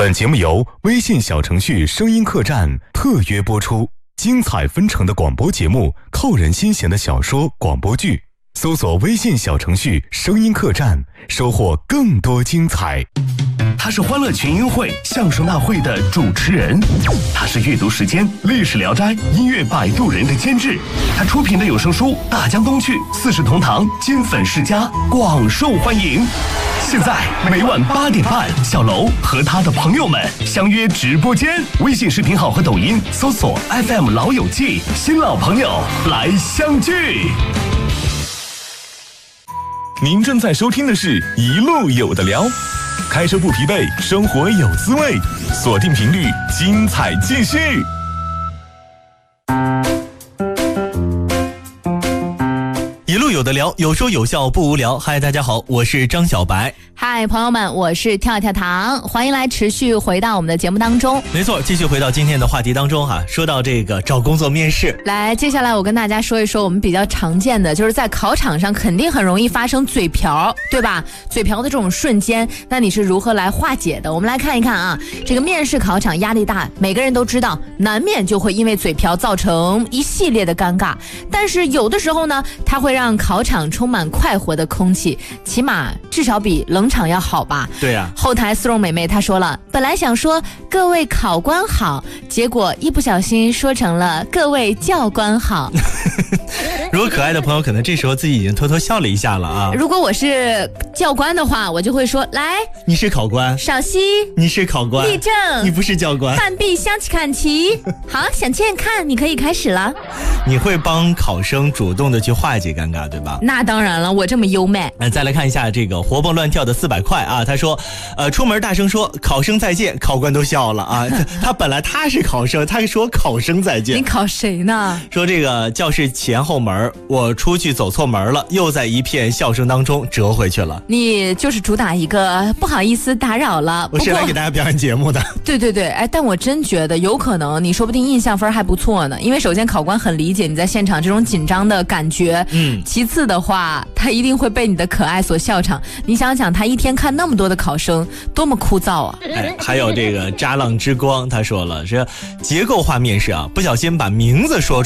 本节目由微信小程序声音客栈特约播出，精彩纷呈的广播节目，扣人心弦的小说广播剧，搜索微信小程序声音客栈，收获更多精彩。 他是欢乐群英会相声大会的主持人，他是阅读时间历史聊斋音乐摆渡人的监制，他出品的有声书《大江东去》四世同堂金粉世家广受欢迎。现在每晚8点半，小楼和他的朋友们相约直播间，微信视频号和抖音搜索 FM 老友记，新老朋友来相聚。您正在收听的是一路有的聊，开车不疲惫，生活有滋味，锁定频率，精彩继续。 一路有的聊，有说有笑不无聊。嗨，大家好，我是张小白。 嗨，朋友们，我是跳跳糖，欢迎来持续回到我们的节目当中。 没错，继续回到今天的话题当中哈。说到这个找工作面试， 来，接下来我跟大家说一说我们比较常见的，就是在考场上肯定很容易发生嘴瓢，对吧？嘴瓢的这种瞬间，那你是如何来化解的？我们来看一看啊，这个面试考场压力大，每个人都知道，难免就会因为嘴瓢造成一系列的尴尬。但是有的时候呢，它会让考场充满快活的空气，起码至少比冷场要好吧？ 对呀。 后台丝绒美妹她说了，本来想说各位考官好，结果一不小心说成了各位教官好。 如果可爱的朋友可能这时候自己已经偷偷笑了一下了啊。 如果我是教官的话，我就会说，来， 你是考官， 稍息， 你是考官， 立正， 你不是教官， 半臂向起看齐。好，想见看，你可以开始了。 你会帮考生主动的去化解尴尬，对吧？ 那当然了，我这么优美。 再来看一下这个活蹦乱跳的400块啊，他说出门大声说考生再见，考官都笑了啊。他本来他是考生，他说考生再见。 你考谁呢？ 说这个教室前后门，我出去走错门了，又在一片笑声当中折回去了。 你就是主打一个不好意思打扰了。 我是来给大家表演节目的。 对对对，哎，但我真觉得有可能你说不定印象分还不错呢，因为首先考官很理解你在现场这种紧张的感觉，其次的话他一定会被你的可爱所笑场。你想想他一天看那么多的考生，多么枯燥啊。 还有这个扎浪之光他说了，是结构化面试啊，不小心把名字说出